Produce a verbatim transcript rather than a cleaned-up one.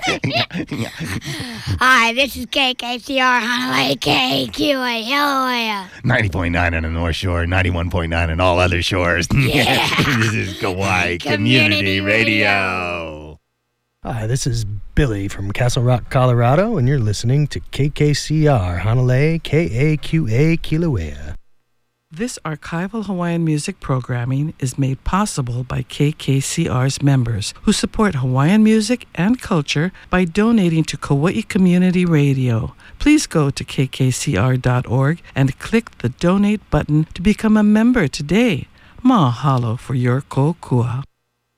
Hi, this is K K C R Honolulu, K A Q A, Hialeah. ninety point nine on the North Shore, ninety-one point nine on all other shores. Yeah. This is Kauai Community Community Radio. Hi, this is Billy from Castle Rock, Colorado, and you're listening to K K C R Honolulu, K A Q A, Kilauea. This archival Hawaiian music programming is made possible by K K C R's members who support Hawaiian music and culture by donating to Kauai Community Radio. Please go to k k c r dot org and click the donate button to become a member today. Mahalo for your kokua.